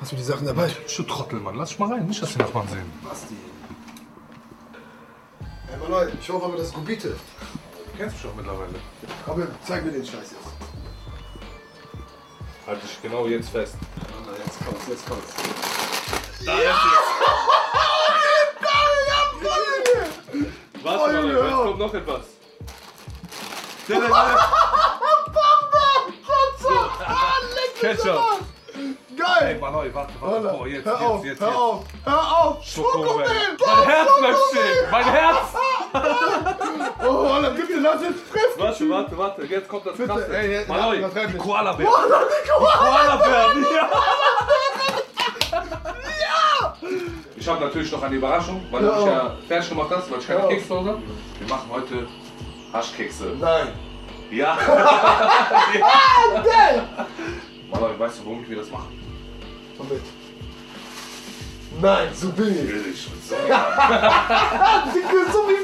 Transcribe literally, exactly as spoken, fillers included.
Hast du die Sachen dabei? Du Trottel, Mann. Lass dich mal rein. Nicht, dass die Nachbarn sehen. Basti. Hey, Mann, ich hoffe aber, das ist Gubite. Du kennst mich doch mittlerweile. Aber zeig mir den Scheiß jetzt. Halt dich genau jetzt fest. Na, jetzt kommt's, jetzt kommt's. Da ist es. Warte mal, jetzt kommt noch etwas. Ketchup. Geil! Ey, Mann, warte, warte. Boah, jetzt, hör jetzt, auf, jetzt, hör jetzt. auf, hör auf! Schokomel. Schokomel! Mein Herz bleibt stehen. Mein Herz. Oh, dann bitte lass es frisch! Warte, warte, warte. Jetzt kommt das Krasse. Ey, ey, Mann, übertreib die nicht. Koala-Bär. Koala, die Koala! Koala-Bär, ja. Ich habe natürlich noch eine Überraschung, weil du Ja. mich ja fertig gemacht hast, weil ich keine Ja. Kekse zu Hause habe. Wir machen heute Haschkekse. Nein. Ja. Ah, geil! Mann, weißt du, womit wir das machen? Womit? Nein, so billig. Billig. So. Digga, so wie